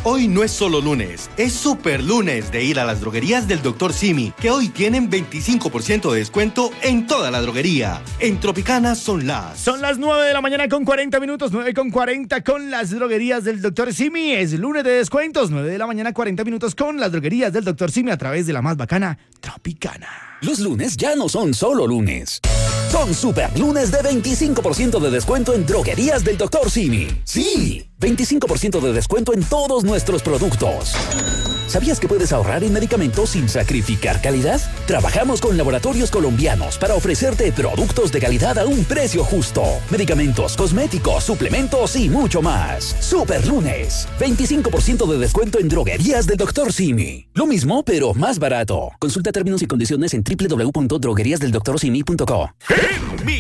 Hoy no es solo lunes, es super lunes de ir a las droguerías del Dr. Simi, que hoy tienen 25% de descuento en toda la droguería. En Tropicana son las 9 de la mañana con 40 minutos, 9:40 con las droguerías del Dr. Simi. Es lunes de descuentos, 9 de la mañana 40 minutos con las droguerías del Dr. Simi a través de la más bacana Tropicana. Los lunes ya no son solo lunes. Son super lunes de 25% de descuento en droguerías del Dr. Simi. ¡Sí! 25% de descuento en todos nuestros productos. ¿Sabías que puedes ahorrar en medicamentos sin sacrificar calidad? Trabajamos con laboratorios colombianos para ofrecerte productos de calidad a un precio justo. Medicamentos, cosméticos, suplementos y mucho más. Super lunes. 25% de descuento en droguerías del Dr. Simi. Lo mismo, pero más barato. Consulta términos y condiciones en www.drogueriasdeldoctorsimi.co. En mi